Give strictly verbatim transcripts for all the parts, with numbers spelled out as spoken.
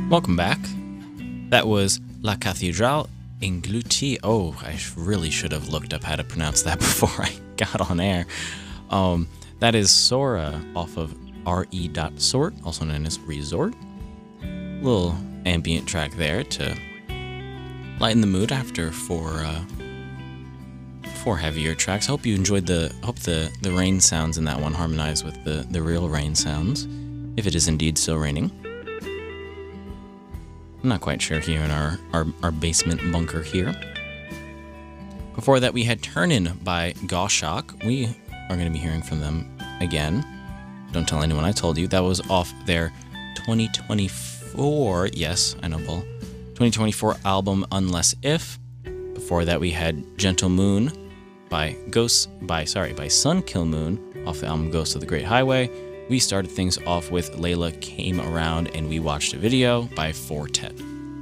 Welcome back. That was La Cathédrale Engloutie. Oh, I really should have looked up how to pronounce that before I got on air. Um, that is Sora off of R E Sort, also known as Resort. Little ambient track there to lighten the mood after four uh, four heavier tracks. Hope you enjoyed the hope the the rain sounds in that one harmonize with the the real rain sounds, if it is indeed still raining. I'm not quite sure here in our, our, our basement bunker here. Before that, we had Turn In by Goshawk. We are going to be hearing from them again. Don't tell anyone I told you. That was off their twenty twenty-four, yes, I know, Paul, twenty twenty-four album Unless If. Before that, we had Gentle Moon by Ghost, by, sorry, by Sun Kill Moon off the album Ghost of the Great Highway. We started things off with Layla Came Around and We Watched a Video by Fortet.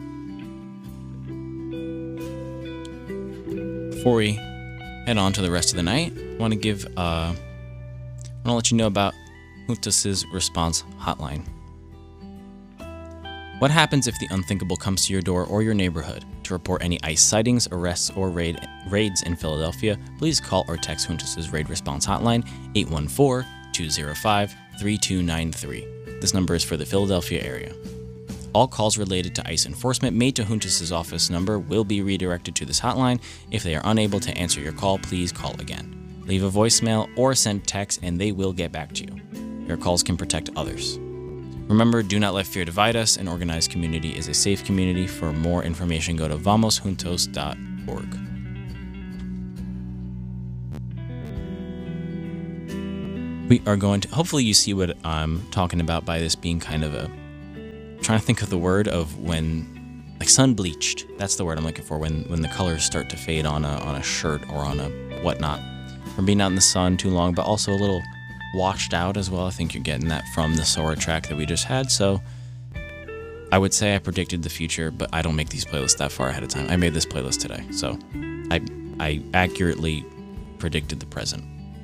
Before we head on to the rest of the night, I want to give, uh, I want to let you know about Juntos' response hotline. What happens if the unthinkable comes to your door or your neighborhood? To report any ICE sightings, arrests, or raid, raids in Philadelphia, please call or text Juntos' raid response hotline eight one four, two zero five, three two nine three. This number is for the Philadelphia area. All calls related to ICE enforcement made to Juntos' office number will be redirected to this hotline. If they are unable to answer your call, please call again. Leave a voicemail or send text and they will get back to you. Your calls can protect others. Remember, do not let fear divide us. An organized community is a safe community. For more information, go to vamos juntos dot org. We are going to, hopefully you see what I'm talking about by this being kind of a, I'm trying to think of the word of when, like sun bleached. That's the word I'm looking for, when when the colors start to fade on a on a shirt or on a whatnot. From being out in the sun too long, but also a little washed out as well. I think you're getting that from the Sora track that we just had. So I would say I predicted the future, but I don't make these playlists that far ahead of time. I made this playlist today, so I I accurately predicted the present.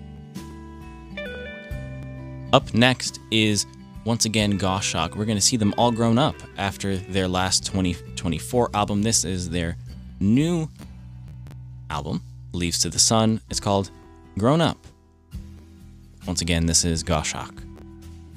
Up next is, once again, Goshawk. We're going to see them all grown up after their last twenty twenty-four album. This is their new album, Leaves to the Sun. It's called Grown Up. Once again, this is Goshawk.